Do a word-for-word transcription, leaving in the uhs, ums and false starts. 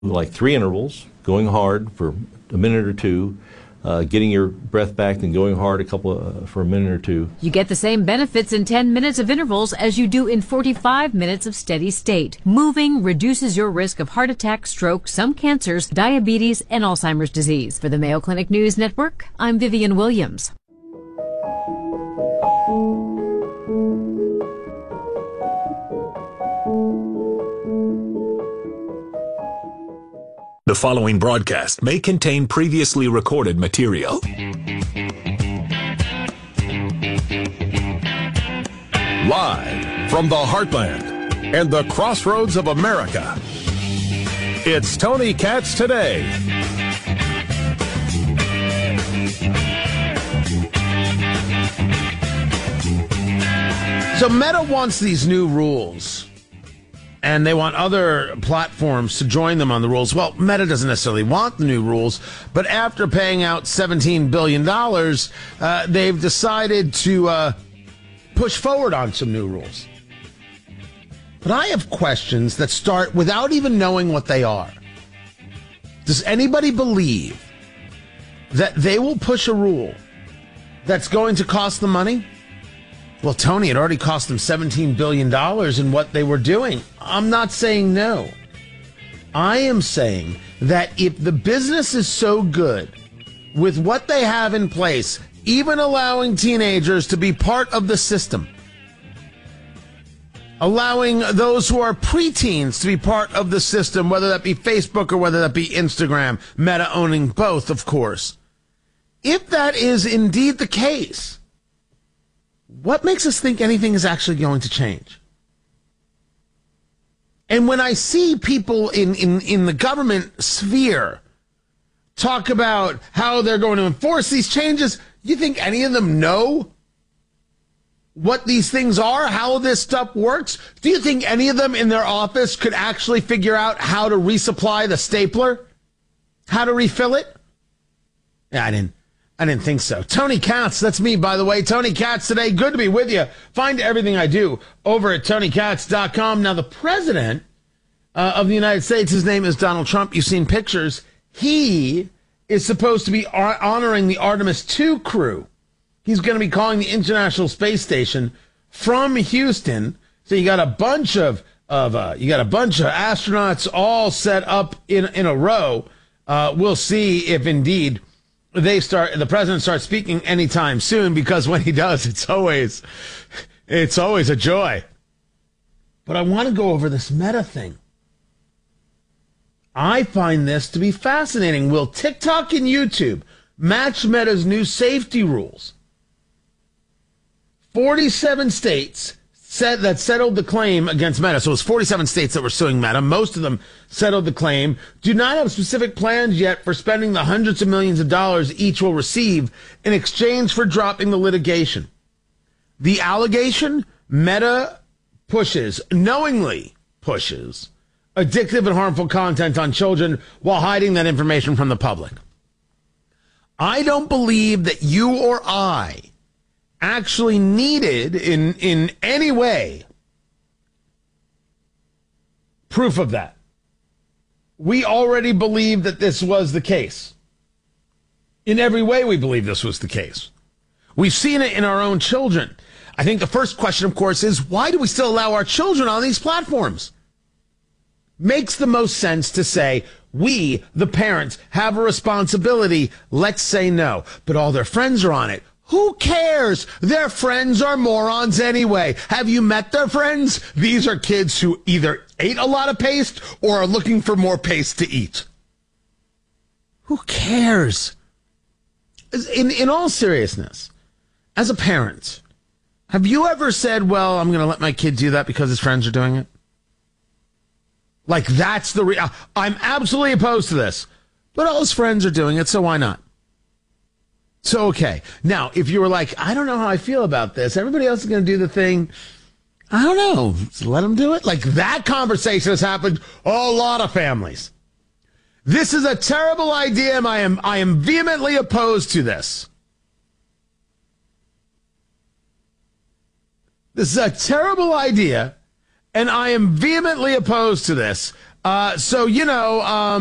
like three intervals, going hard for a minute or two, uh, getting your breath back, then going hard a couple of, uh, for a minute or two. You get the same benefits in ten minutes of intervals as you do in forty-five minutes of steady state. Moving reduces your risk of heart attack, stroke, some cancers, diabetes, and Alzheimer's disease. For the Mayo Clinic News Network, I'm Vivian Williams. The following broadcast may contain previously recorded material. Live from the heartland and the crossroads of America, it's Tony Katz Today. So Meta wants these new rules, and they want other platforms to join them on the rules. Well, Meta doesn't necessarily want the new rules, but after paying out seventeen billion dollars, uh, they've decided to uh, push forward on some new rules. But I have questions that start without even knowing what they are. Does anybody believe that they will push a rule that's going to cost them money? Well, Tony, it already cost them seventeen billion dollars in what they were doing. I'm not saying no. I am saying that if the business is so good with what they have in place, even allowing teenagers to be part of the system, allowing those who are preteens to be part of the system, whether that be Facebook or whether that be Instagram, Meta owning both, of course. If that is indeed the case, what makes us think anything is actually going to change? And when I see people in, in, in the government sphere talk about how they're going to enforce these changes, you think any of them know what these things are, how this stuff works? Do you think any of them in their office could actually figure out how to resupply the stapler? How to refill it? Yeah, I didn't. I didn't think so. Tony Katz, that's me, by the way. Tony Katz Today. Good to be with you. Find everything I do over at tony katz dot com. Now, the president uh, of the United States, his name is Donald Trump. You've seen pictures. He is supposed to be honoring the Artemis two crew. He's going to be calling the International Space Station from Houston. So you got a bunch of, of uh, you got a bunch of astronauts all set up in, in a row. Uh, we'll see if indeed they start, the president starts speaking anytime soon, because when he does, it's always, it's always a joy. But I want to go over this Meta thing. I find this to be fascinating. Will TikTok and YouTube match Meta's new safety rules? forty-seven states said that settled the claim against Meta. So it was forty-seven states that were suing Meta. Most of them settled the claim. Do not have specific plans yet for spending the hundreds of millions of dollars each will receive in exchange for dropping the litigation. The allegation: Meta pushes, knowingly pushes, addictive and harmful content on children while hiding that information from the public. I don't believe that you or I actually needed in in any way proof of that. We already believe that this was the case. In every way, we believe this was the case. We've seen it in our own children. I think the first question, of course, is why do we still allow our children on these platforms? Makes the most sense to say, we, the parents, have a responsibility. Let's say no. But all their friends are on it. Who cares? Their friends are morons anyway. Have you met their friends? These are kids who either ate a lot of paste or are looking for more paste to eat. Who cares? In, in all seriousness, as a parent, have you ever said, well, I'm going to let my kid do that because his friends are doing it? Like, that's the... Re- I'm absolutely opposed to this, but all his friends are doing it, so why not? So, okay. Now, if you were like, I don't know how I feel about this, everybody else is going to do the thing, I don't know, let them do it. Like, that conversation has happened a lot of families. This is a terrible idea, and I am, I am vehemently opposed to this. This is a terrible idea, and I am vehemently opposed to this. Uh, so, you know, um,